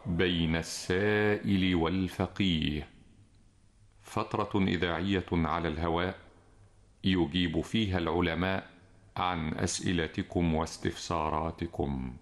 بين السائل والفقيه، فترة إذاعية على الهواء يجيب فيها العلماء عن أسئلتكم واستفساراتكم.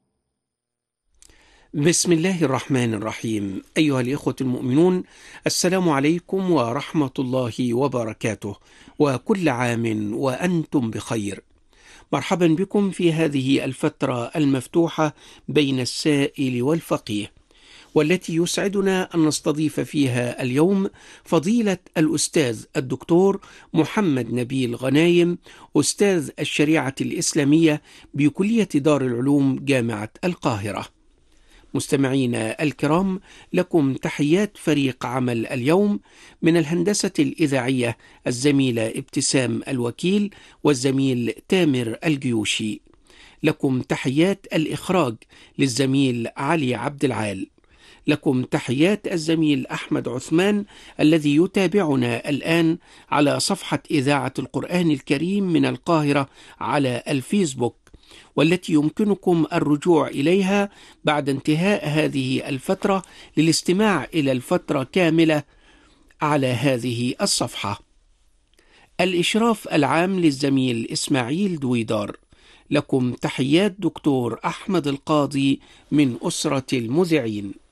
بسم الله الرحمن الرحيم. أيها الإخوة المؤمنون، السلام عليكم ورحمة الله وبركاته، وكل عام وأنتم بخير. مرحبا بكم في هذه الفترة المفتوحة بين السائل والفقيه، والتي يسعدنا أن نستضيف فيها اليوم فضيلة الأستاذ الدكتور محمد نبيل غنايم، أستاذ الشريعة الإسلامية بكلية دار العلوم جامعة القاهرة. مستمعينا الكرام، لكم تحيات فريق عمل اليوم من الهندسة الإذاعية الزميلة ابتسام الوكيل والزميل تامر الجيوشي. لكم تحيات الإخراج للزميل علي عبد العال. لكم تحيات الزميل أحمد عثمان الذي يتابعنا الآن على صفحة إذاعة القرآن الكريم من القاهرة على الفيسبوك، والتي يمكنكم الرجوع إليها بعد انتهاء هذه الفترة للاستماع إلى الفترة كاملة على هذه الصفحة. الإشراف العام للزميل إسماعيل دويدار. لكم تحيات دكتور أحمد القاضي من أسرة المذيعين.